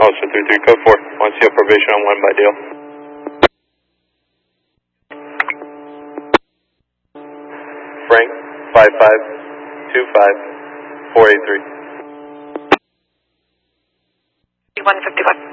Officer 33, code 4. Want to see a probation on 1 by deal. Frank, 5525 483. 151.